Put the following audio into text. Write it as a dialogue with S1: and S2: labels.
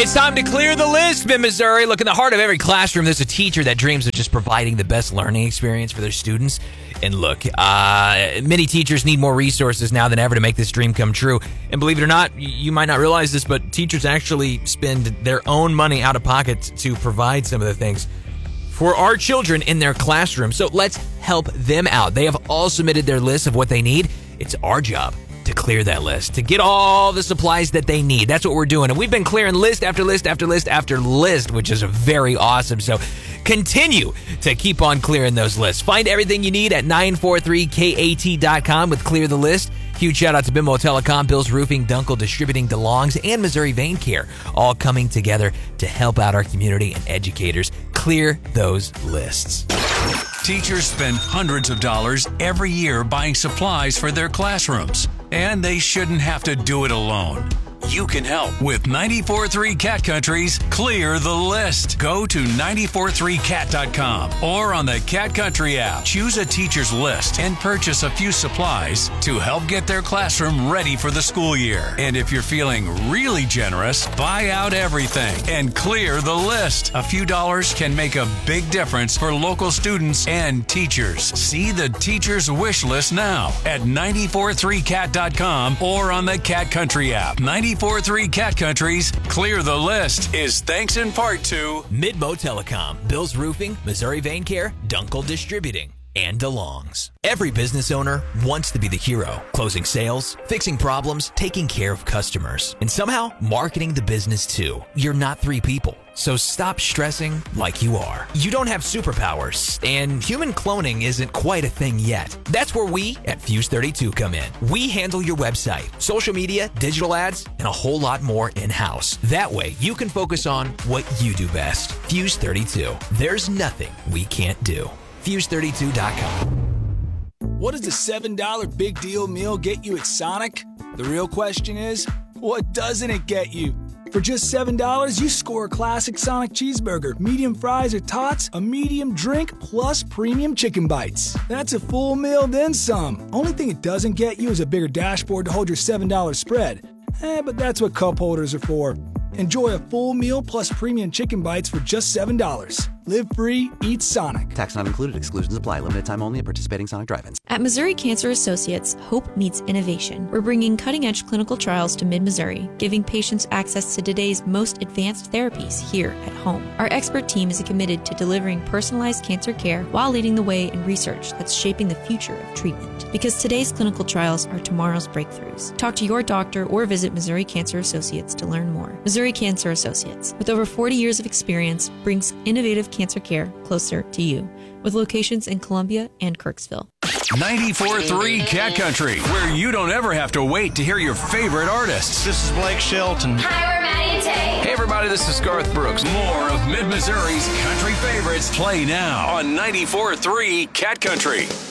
S1: It's time to clear the list, Mid-Missouri. Look, in the heart of every classroom, there's a teacher that dreams of just providing the best learning experience for their students. And look, many teachers need more resources now than ever to make this dream come true. And believe it or not, you might not realize this, but teachers actually spend their own money out of pocket to provide some of the things for our children in their classroom. So let's help them out. They have all submitted their list of what they need. It's our job to clear that list, to get all the supplies that they need. That's what we're doing. And we've been clearing list after list after list after list, which is very awesome. So continue to keep on clearing those lists. Find everything you need at 943kat.com with Clear the List. Huge shout out to Bimbo Telecom, Bill's Roofing, Dunkel Distributing, DeLong's, and Missouri Vein Care, all coming together to help out our community and educators clear those lists.
S2: Teachers spend hundreds of dollars every year buying supplies for their classrooms, and they shouldn't have to do it alone. You can help with 94.3 Cat Country's Clear the List. Go to 943cat.com or on the Cat Country app. Choose a teacher's list and purchase a few supplies to help get their classroom ready for the school year. And if you're feeling really generous, buy out everything and clear the list. A few dollars can make a big difference for local students and teachers. See the teacher's wish list now at 943cat.com or on the Cat Country app. 94.3 Cat Country's Clear the List is thanks in part to
S1: Midmo Telecom, Bill's Roofing, Missouri Vein Care, Dunkel Distributing, and DeLong's. Every business owner wants to be the hero, closing sales, fixing problems, taking care of customers, and somehow marketing the business too. You're not three people, so stop stressing like you are. You don't have superpowers, and human cloning isn't quite a thing yet. That's where we at Fuse 32 come in. We handle your website, social media, digital ads, and a whole lot more in-house. That way, you can focus on what you do best. Fuse 32. There's nothing we can't do. Fuse32.com.
S3: What does the $7 big deal meal get you at Sonic? The real question is, what doesn't it get you? For just $7, you score a classic Sonic cheeseburger, medium fries or tots, a medium drink, plus premium chicken bites. That's a full meal, then some. Only thing it doesn't get you is a bigger dashboard to hold your $7 spread. But that's what cup holders are for. Enjoy a full meal plus premium chicken bites for just $7. Live free, eat Sonic.
S4: Tax not included. Exclusions apply. Limited time only at participating Sonic drive-ins.
S5: At Missouri Cancer Associates, hope meets innovation. We're bringing cutting-edge clinical trials to Mid-Missouri, giving patients access to today's most advanced therapies here at home. Our expert team is committed to delivering personalized cancer care while leading the way in research that's shaping the future of treatment. Because today's clinical trials are tomorrow's breakthroughs. Talk to your doctor or visit Missouri Cancer Associates to learn more. Missouri Cancer Associates, with over 40 years of experience, brings innovative cancer care closer to you, with locations in Columbia and Kirksville.
S2: 94.3 Cat Country, where you don't ever have to wait to hear your favorite artists.
S6: This is Blake Shelton.
S7: Hi, we're Maddie and Tay.
S2: Hey everybody, this is Garth Brooks. More of Mid-Missouri's country favorites play now on 94.3 Cat Country.